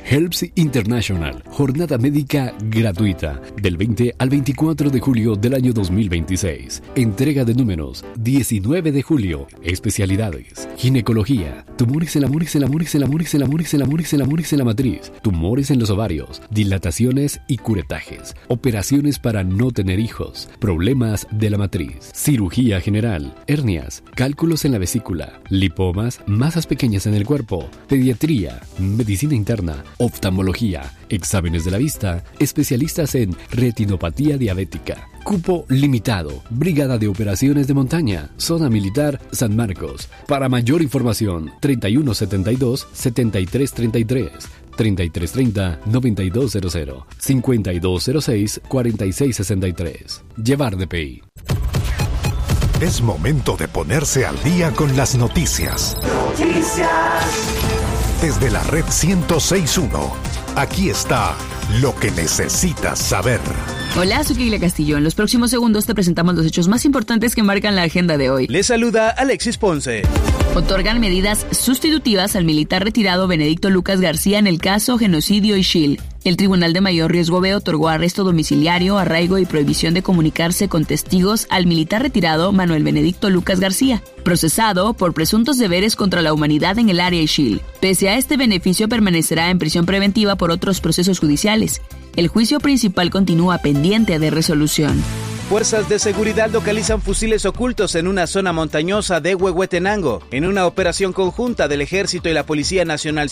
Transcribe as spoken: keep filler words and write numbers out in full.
Helps International, jornada médica gratuita, del veinte al veinticuatro de julio del año dos mil veintiséis. Entrega de números, diecinueve de julio. Especialidades: ginecología, tumores en la muris, en la muris, en la muris, en la muris, en la muris, en la muris, en la matriz, tumores en los ovarios, dilataciones y curetajes, operaciones para no tener hijos, problemas de la matriz, cirugía general, hernias, cálculos en la vesícula, lipomas, masas pequeñas en el cuerpo, pediatría, medicina interna, oftalmología, exámenes de la vista, especialistas en retinopatía diabética. Cupo limitado. Brigada de Operaciones de Montaña, Zona Militar San Marcos. Para mayor información, treinta y uno setenta y dos, setenta y tres treinta y tres, treinta y tres treinta, noventa y dos cero cero, cincuenta y dos cero seis, cuarenta y seis sesenta y tres. Llevar D P I. Es momento de ponerse al día con las noticias. Noticias. Desde la red ciento seis punto uno, aquí está lo que necesitas saber. Hola, soy Kila Castillo. En los próximos segundos te presentamos los hechos más importantes que marcan la agenda de hoy. Les saluda Alexis Ponce. Otorgan medidas sustitutivas al militar retirado Benedicto Lucas García en el caso Genocidio Ixil. El Tribunal de Mayor Riesgo B otorgó arresto domiciliario, arraigo y prohibición de comunicarse con testigos al militar retirado Manuel Benedicto Lucas García, procesado por presuntos deberes contra la humanidad en el área Ixil. Pese a este beneficio, permanecerá en prisión preventiva por otros procesos judiciales. El juicio principal continúa pendiente de resolución. Fuerzas de seguridad localizan fusiles ocultos en una zona montañosa de Huehuetenango. En una operación conjunta del Ejército y la Policía Nacional